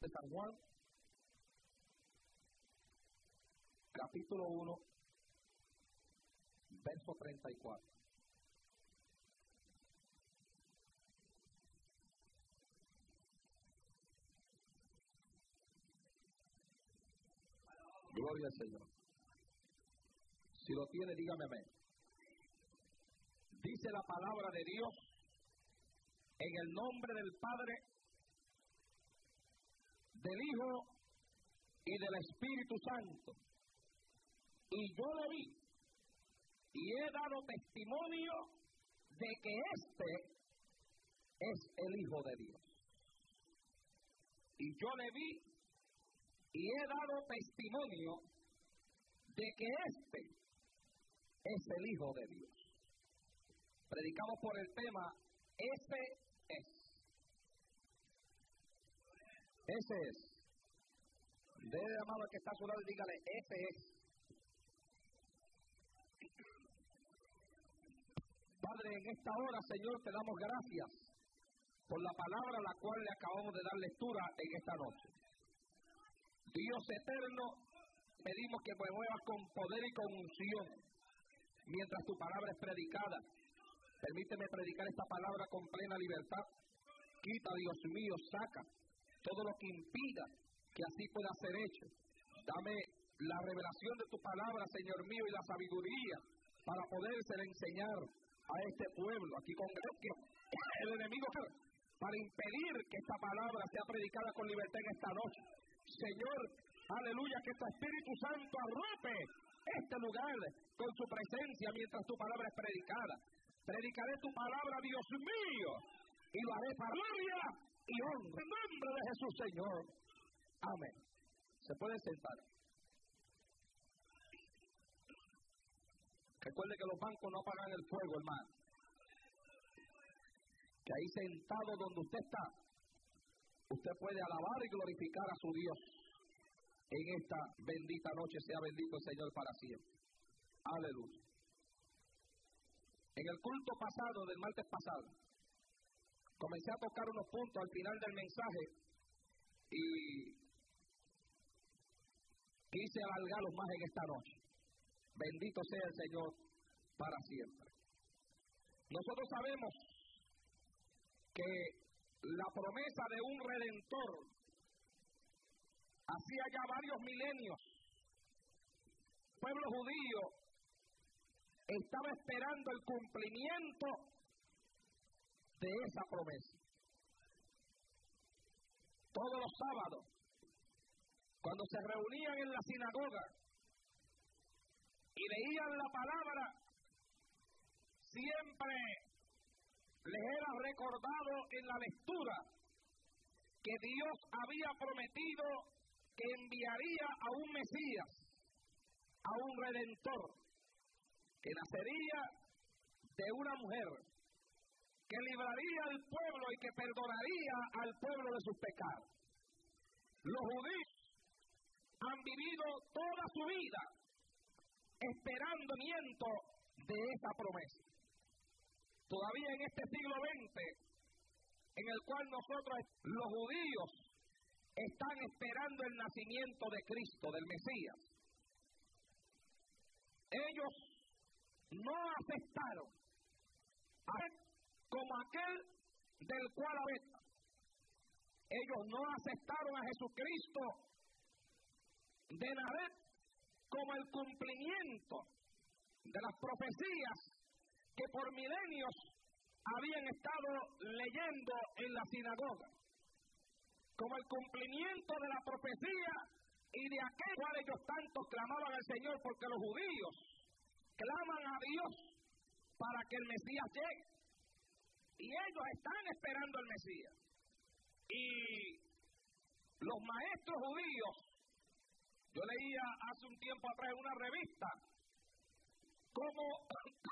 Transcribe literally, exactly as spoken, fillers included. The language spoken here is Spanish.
de San Juan, capítulo uno, verso treinta y cuatro. Gloria al Señor. Si lo tiene, dígame amén. Dice la palabra de Dios, en el nombre del Padre, del Hijo y del Espíritu Santo. Y yo lo vi y he dado testimonio de que este es el Hijo de Dios. Y yo le vi y he dado testimonio de que este es el Hijo de Dios. Predicamos por el tema, ese es. Ese es. Debe amado al que está a su lado y dígale, ese es. Padre, en esta hora, Señor, te damos gracias por la palabra a la cual le acabamos de dar lectura en esta noche. Dios eterno, pedimos que me muevas con poder y con unción mientras tu palabra es predicada. Permíteme predicar esta palabra con plena libertad. Quita, Dios mío, saca todo lo que impida que así pueda ser hecho. Dame la revelación de tu palabra, Señor mío, y la sabiduría para podérsela enseñar a este pueblo. Aquí con el enemigo para impedir que esta palabra sea predicada con libertad en esta noche. Señor, aleluya, que tu Espíritu Santo arrope este lugar con su presencia mientras tu palabra es predicada. Predicaré tu palabra, Dios mío, y lo haré para gloria y honra. En nombre de Jesús, Señor. Amén. Se pueden sentar. Recuerde que los bancos no apagan el fuego, hermano. Que ahí sentado donde usted está, usted puede alabar y glorificar a su Dios. En esta bendita noche sea bendito el Señor para siempre. Aleluya. En el culto pasado, del martes pasado, comencé a tocar unos puntos al final del mensaje y quise alargarlos más en esta noche. Bendito sea el Señor para siempre. Nosotros sabemos que la promesa de un redentor hacía ya varios milenios. El pueblo judío estaba esperando el cumplimiento de esa promesa. Todos los sábados, cuando se reunían en la sinagoga y leían la palabra, siempre les era recordado en la lectura que Dios había prometido que enviaría a un Mesías, a un Redentor, que nacería de una mujer, que libraría al pueblo y que perdonaría al pueblo de sus pecados. Los judíos han vivido toda su vida esperando miento de esa promesa. Todavía en este siglo veinte, en el cual nosotros, los judíos, están esperando el nacimiento de Cristo, del Mesías. Ellos no aceptaron a él como aquel del cual habita. Ellos no aceptaron a Jesucristo de Nazaret como el cumplimiento de las profecías que por milenios habían estado leyendo en la sinagoga, como el cumplimiento de la profecía y de aquel cual ellos tantos clamaban al Señor, porque los judíos claman a Dios para que el Mesías llegue, y ellos están esperando al Mesías. Y los maestros judíos, yo leía hace un tiempo atrás en una revista cómo